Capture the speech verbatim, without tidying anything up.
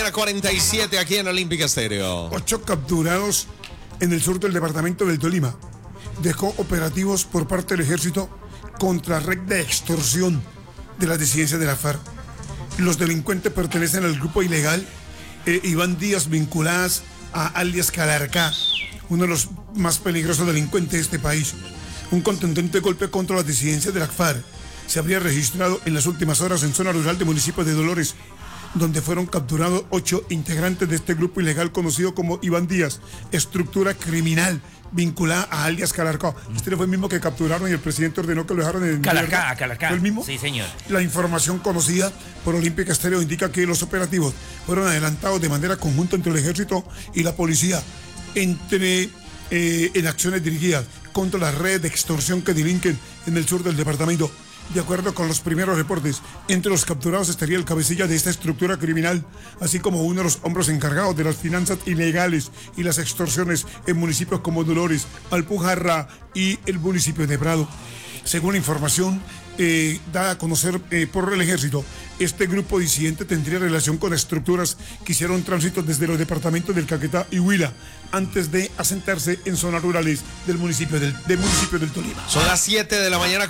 cuarenta y siete aquí en Olímpica Estéreo. Ocho capturados en el sur del departamento del Tolima. Dejó operativos por parte del ejército contra red de extorsión de las disidencias de la FARC. Los delincuentes pertenecen al grupo ilegal eh, Iván Díaz, vinculadas a alias Calarcá, uno de los más peligrosos delincuentes de este país. Un contundente golpe contra las disidencias de la FARC se habría registrado en las últimas horas en zona rural del municipio de Dolores, donde fueron capturados ocho integrantes de este grupo ilegal conocido como Iván Díaz, estructura criminal vinculada a alias Calarcá. Este fue el mismo que capturaron y el presidente ordenó que lo dejaron en Calarcá, Calarcá. ¿Fue el mismo? Sí, señor. La información conocida por Olímpica Estéreo indica que los operativos fueron adelantados de manera conjunta entre el ejército y la policía, entre eh, en acciones dirigidas contra las redes de extorsión que delinquen en el sur del departamento. De acuerdo con los primeros reportes, entre los capturados estaría el cabecilla de esta estructura criminal, así como uno de los hombros encargados de las finanzas ilegales y las extorsiones en municipios como Dolores, Alpujarra y el municipio de Prado. Según la información eh, dada a conocer eh, por el ejército, este grupo disidente tendría relación con estructuras que hicieron tránsito desde los departamentos del Caquetá y Huila antes de asentarse en zonas rurales del municipio del, del municipio del Tolima. Son las siete de la mañana.